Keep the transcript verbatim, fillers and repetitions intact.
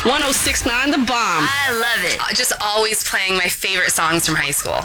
one oh six point nine The Bomb. I love it. Just always playing my favorite songs from high school.